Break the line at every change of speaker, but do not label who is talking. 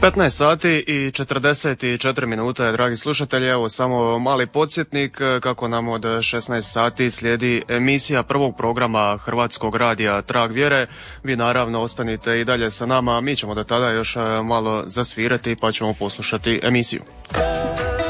15 sati i 44 minute, dragi slušatelji. Evo samo mali podsjetnik kako nam od 16 sati slijedi emisija prvog programa Hrvatskog radija Trag vjere. Vi naravno ostanite i dalje sa nama, mi ćemo do tada još malo zasvirati pa ćemo poslušati emisiju.